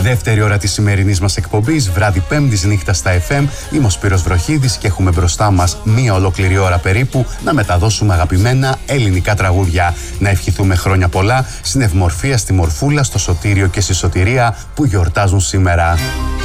Δεύτερη ώρα της σημερινής μας εκπομπής, βράδυ Πέμπτης νύχτα στα FM. Είμαι ο Σπύρος Βροχίδης και έχουμε μπροστά μας μία ολόκληρη ώρα περίπου να μεταδώσουμε αγαπημένα ελληνικά τραγούδια. Να ευχηθούμε χρόνια πολλά στην Ευμορφία, στη Μορφούλα, στο Σωτήριο και στη Σωτηρία που γιορτάζουν σήμερα.